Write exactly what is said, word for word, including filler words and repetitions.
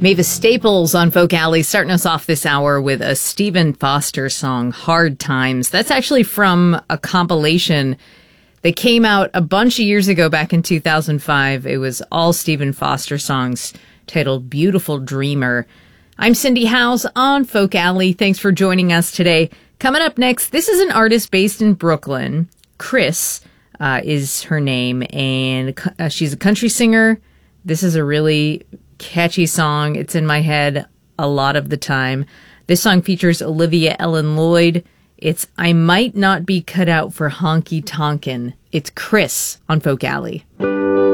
Mavis Staples on Folk Alley, starting us off this hour with a Stephen Foster song, Hard Times. That's actually from a compilation that came out a bunch of years ago, back in two thousand five. It was all Stephen Foster songs titled Beautiful Dreamer. I'm Cindy Howes on Folk Alley. Thanks for joining us today. Coming up next, this is an artist based in Brooklyn. Chris uh, is her name, and uh, she's a country singer. This is a really catchy song. It's in my head a lot of the time. This song features Olivia Ellen Lloyd. It's I Might Not Be Cut Out for Honky Tonkin'. It's Chris on Folk Alley.